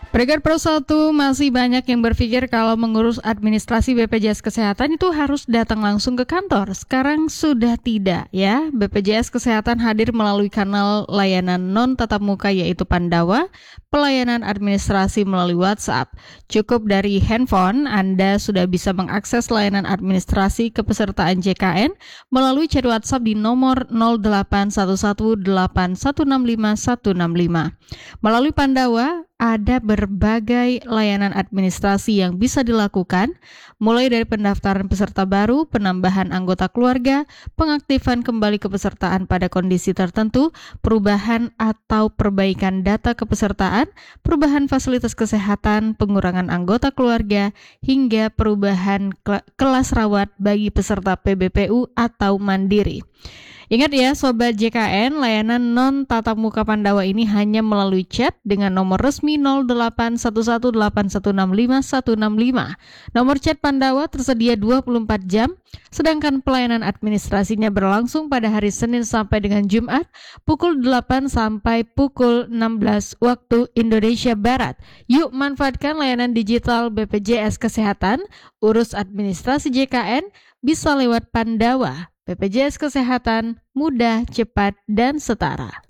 Peringkat Pro 1 masih banyak yang berpikir kalau mengurus administrasi BPJS Kesehatan itu harus datang langsung ke kantor. Sekarang sudah tidak ya. BPJS Kesehatan hadir melalui kanal layanan non-tatap muka yaitu Pandawa, pelayanan administrasi melalui WhatsApp. Cukup dari handphone, Anda sudah bisa mengakses layanan administrasi kepesertaan JKN melalui chat WhatsApp di nomor 08118165 165. Melalui Pandawa, ada berbagai layanan administrasi yang bisa dilakukan, mulai dari pendaftaran peserta baru, penambahan anggota keluarga, pengaktifan kembali kepesertaan pada kondisi tertentu, perubahan atau perbaikan data kepesertaan, perubahan fasilitas kesehatan, pengurangan anggota keluarga, hingga perubahan kelas rawat bagi peserta PBPU atau mandiri. Ingat ya Sobat JKN, layanan non-tatap muka Pandawa ini hanya melalui chat dengan nomor resmi 08118165 165. Nomor chat Pandawa tersedia 24 jam, sedangkan pelayanan administrasinya berlangsung pada hari Senin sampai dengan Jumat pukul 8 sampai pukul 16 waktu Indonesia Barat. Yuk manfaatkan layanan digital BPJS Kesehatan, urus administrasi JKN bisa lewat Pandawa. BPJS Kesehatan, mudah, cepat, dan setara.